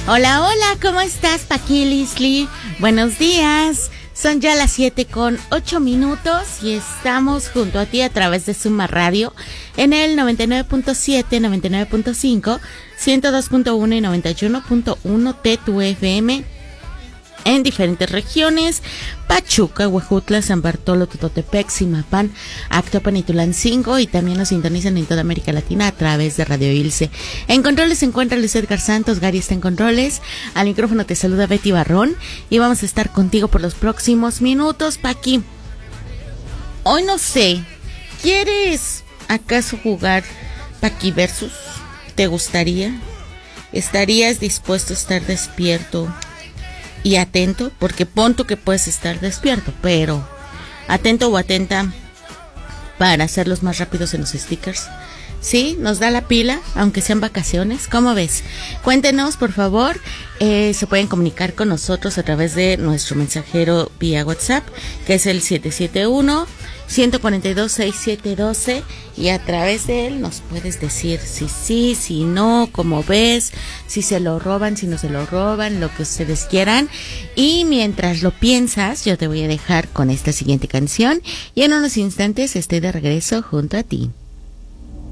Hola, hola, ¿cómo estás, Paqui Lisli? Buenos días. Son ya las 7:08 y estamos junto a ti a través de Suma Radio en el 99.7, 99.5, 102.1 y 91.1 de tu FM en diferentes regiones: Pachuca, Huejutla, San Bartolo, Tototepec, Zimapán, Actopan y Tulancingo, y también nos sintonizan en toda América Latina a través de Radio Ilse. En controles se encuentra Luis Edgar Santos, Gary está en controles, al micrófono te saluda Betty Barrón y vamos a estar contigo por los próximos minutos, Paqui. Hoy no sé, ¿quieres acaso jugar Paqui Versus? ¿Te gustaría? ¿Estarías dispuesto a estar despierto y atento? Porque pon tú que puedes estar despierto, pero atento o atenta para hacerlos más rápidos en los stickers. ¿Sí? ¿Nos da la pila, aunque sean vacaciones? ¿Cómo ves? Cuéntenos, por favor. Se pueden comunicar con nosotros a través de nuestro mensajero vía WhatsApp, que es el 771-142-6712, y a través de él nos puedes decir si sí, si no, cómo ves, si se lo roban, si no se lo roban, lo que ustedes quieran. Y mientras lo piensas, yo te voy a dejar con esta siguiente canción y en unos instantes estoy de regreso junto a ti.